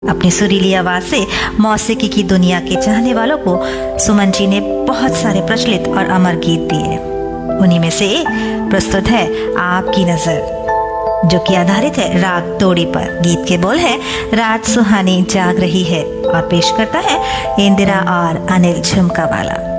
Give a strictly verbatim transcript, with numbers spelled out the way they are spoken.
अपनी सुरीली आवाज से मौसीकी की दुनिया के चाहने वालों को सुमन जी ने बहुत सारे प्रचलित और अमर गीत दिए। उन्हीं में से एक प्रस्तुत है आपकी नजर, जो कि आधारित है राग तोड़ी पर। गीत के बोल है रात सुहानी जाग रही है और पेश करता है इंदिरा और अनिल झुमका वाला।